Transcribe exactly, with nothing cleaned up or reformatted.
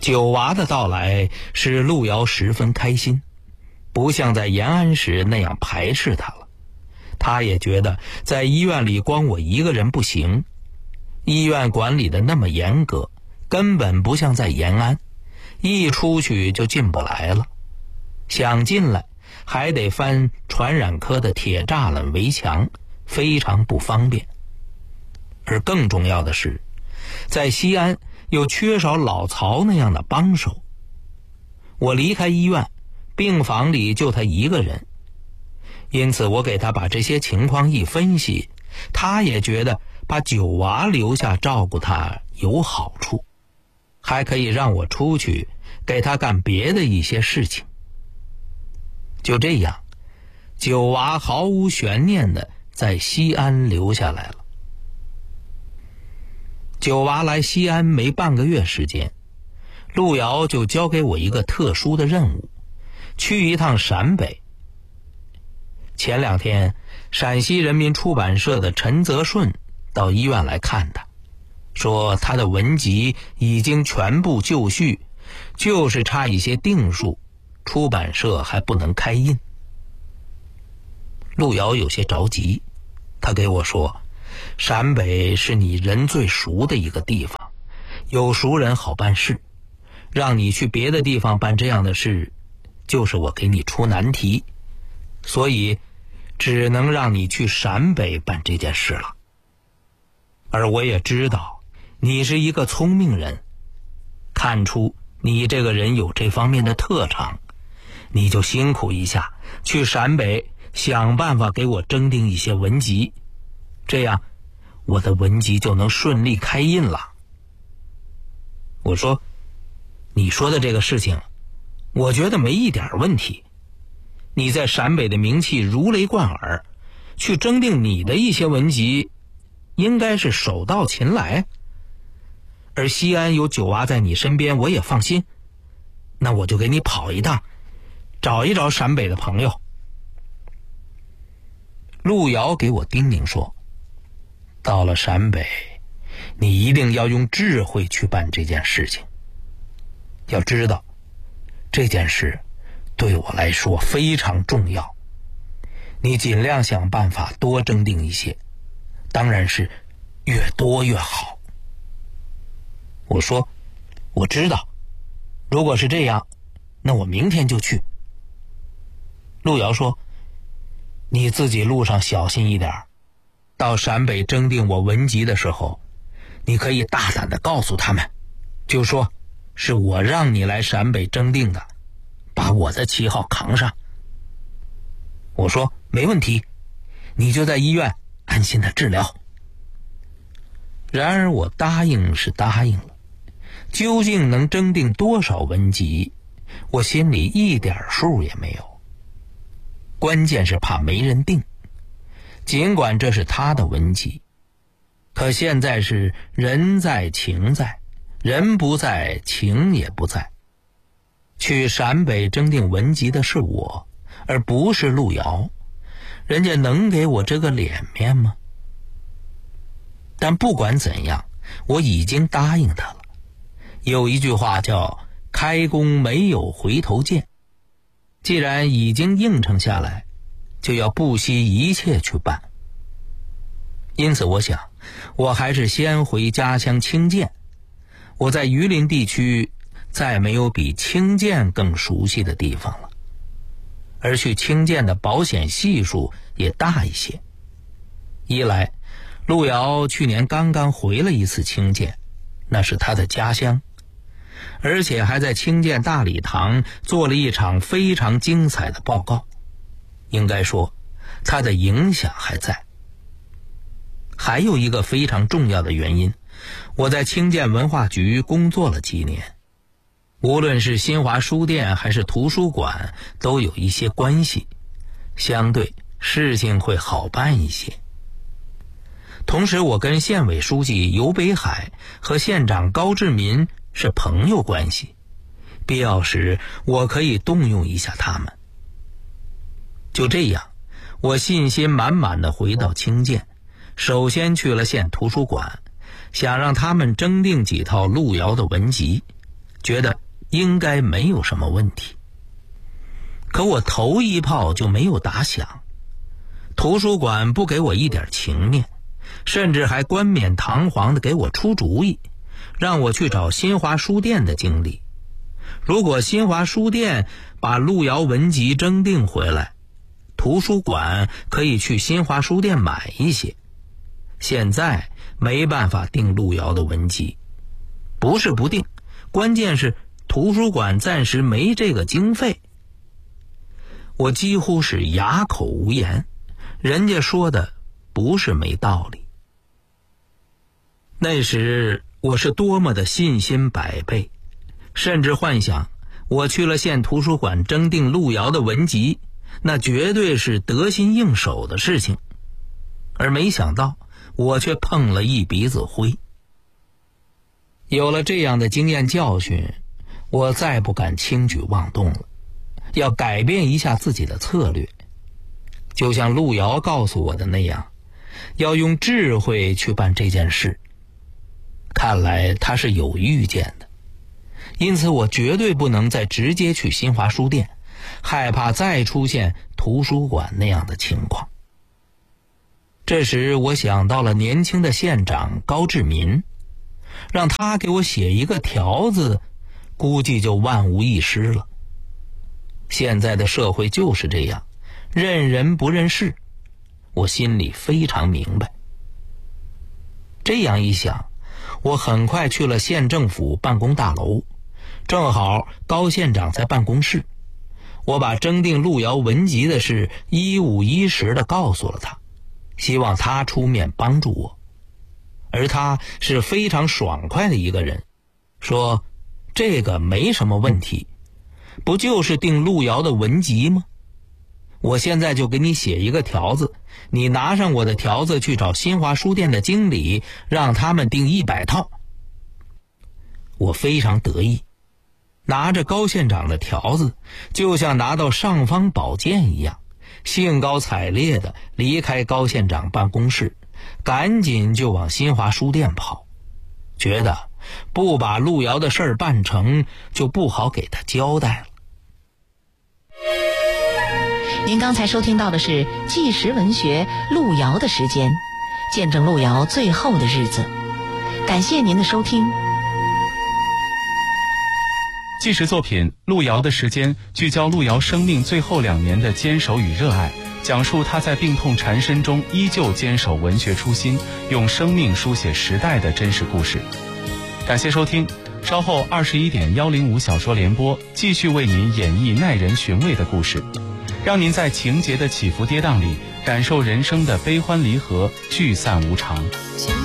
九娃的到来使路遥十分开心，不像在延安时那样排斥他了。他也觉得在医院里光我一个人不行，医院管理的那么严格，根本不像在延安，一出去就进不来了，想进来还得翻传染科的铁栅栏围墙，非常不方便。而更重要的是，在西安又缺少老曹那样的帮手。我离开医院，病房里就他一个人，因此我给他把这些情况一分析，他也觉得把九娃留下照顾他有好处，还可以让我出去给他干别的一些事情。就这样，九娃毫无悬念地在西安留下来了。九娃来西安没半个月时间，路遥就交给我一个特殊的任务，去一趟陕北。前两天，陕西人民出版社的陈泽顺到医院来看他，说他的文集已经全部就绪，就是差一些定数，出版社还不能开印。路遥有些着急，他给我说，陕北是你人最熟的一个地方，有熟人好办事，让你去别的地方办这样的事，就是我给你出难题，所以只能让你去陕北办这件事了。而我也知道你是一个聪明人，看出你这个人有这方面的特长，你就辛苦一下，去陕北想办法给我征订一些文集，这样我的文集就能顺利开印了。我说，你说的这个事情我觉得没一点问题，你在陕北的名气如雷贯耳，去征订你的一些文集应该是手到擒来，而西安有九娃在你身边我也放心，那我就给你跑一趟，找一找陕北的朋友。路遥给我叮咛说，到了陕北，你一定要用智慧去办这件事情。要知道，这件事对我来说非常重要，你尽量想办法多征订一些，当然是越多越好。我说，我知道，如果是这样，那我明天就去。路遥说，你自己路上小心一点，到陕北征订我文集的时候，你可以大胆地告诉他们，就说是我让你来陕北征订的，把我的旗号扛上。我说没问题，你就在医院安心的治疗。然而我答应是答应了，究竟能征订多少文集，我心里一点数也没有。关键是怕没人订，尽管这是他的文集，可现在是人在情在，人不在情也不在。去陕北征订文集的是我，而不是路遥，人家能给我这个脸面吗？但不管怎样，我已经答应他了。有一句话叫开弓没有回头箭，既然已经应承下来，就要不惜一切去办。因此我想，我还是先回家乡清涧。我在榆林地区再没有比清涧更熟悉的地方了，而去清涧的保险系数也大一些。一来，路遥去年刚刚回了一次清涧，那是他的家乡，而且还在清涧大礼堂做了一场非常精彩的报告，应该说他的影响还在。还有一个非常重要的原因，我在清涧文化局工作了几年，无论是新华书店还是图书馆都有一些关系，相对事情会好办一些。同时我跟县委书记游北海和县长高志民是朋友关系，必要时我可以动用一下他们。就这样，我信心满满地回到清涧，首先去了县图书馆，想让他们征订几套路遥的文集， 觉得应该没有什么问题。可我头一炮就没有打响，图书馆不给我一点情面，甚至还冠冕堂皇地给我出主意，让我去找新华书店的经理。如果新华书店把路遥文集征订回来，图书馆可以去新华书店买一些。现在没办法订路遥的文集，不是不订，关键是图书馆暂时没这个经费。我几乎是哑口无言，人家说的不是没道理。那时我是多么的信心百倍，甚至幻想我去了县图书馆征订路遥的文集，那绝对是得心应手的事情。而没想到我却碰了一鼻子灰。有了这样的经验教训，我再不敢轻举妄动了，要改变一下自己的策略。就像路遥告诉我的那样，要用智慧去办这件事。看来他是有预见的，因此我绝对不能再直接去新华书店，害怕再出现图书馆那样的情况。这时我想到了年轻的县长高志民，让他给我写一个条子，估计就万无一失了。现在的社会就是这样，认人不认事，我心里非常明白。这样一想，我很快去了县政府办公大楼，正好高县长在办公室。我把征订路遥文集的事一五一十地告诉了他，希望他出面帮助我。而他是非常爽快的一个人，说这个没什么问题，不就是订路遥的文集吗？我现在就给你写一个条子，你拿上我的条子去找新华书店的经理，让他们订一百套。我非常得意，拿着高县长的条子，就像拿到尚方宝剑一样，兴高采烈地离开高县长办公室，赶紧就往新华书店跑，觉得不把路遥的事儿办成，就不好给他交代了。 您刚才收听到的是纪实文学路遥的时间，见证路遥最后的日子。感谢您的收听。 纪实作品《路遥的时间》聚焦路遥生命最后两年的坚守与热爱，讲述他在病痛缠身中依旧坚守文学初心，用生命书写时代的真实故事。感谢收听，稍后二十一点幺零五小说联播继续为您演绎耐人寻味的故事，让您在情节的起伏跌宕里感受人生的悲欢离合、聚散无常。